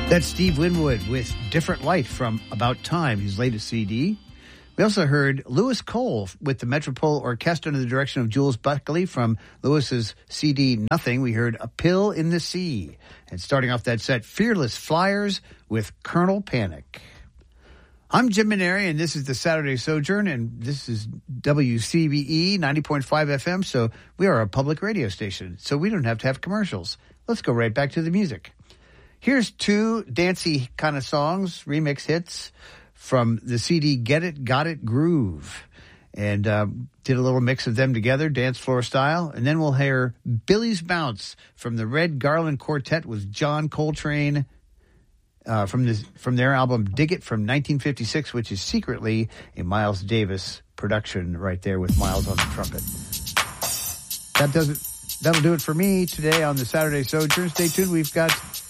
That's Steve Winwood with Different Light from About Time, his latest CD. We also heard Louis Cole with the Metropole Orchestra under the direction of Jules Buckley from Louis's CD Nothing. We heard A Pill in the Sea. And starting off that set, Fearless Flyers with Colonel Panic. I'm Jim Maneri, and this is the Saturday Sojourn, and this is WCBE 90.5 FM, so we are a public radio station, so we don't have to have commercials. Let's go right back to the music. Here's two dancey kind of songs, remix hits from the CD Get It, Got It Groove. And did a little mix of them together, dance floor style. And then we'll hear Billy's Bounce from the Red Garland Quartet with John Coltrane from their album Dig It from 1956, which is secretly a Miles Davis production right there with Miles on the trumpet. That'll do it for me today on the Saturday Sojourn. Stay tuned. We've got